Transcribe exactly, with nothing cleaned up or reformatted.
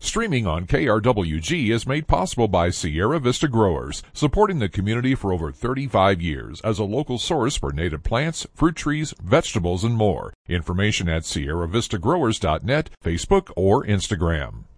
Streaming on K R W G is made possible by Sierra Vista Growers, supporting the community for over thirty-five years as a local source for native plants, fruit trees, vegetables, and more. Information at sierra vista growers dot net, Facebook, or Instagram.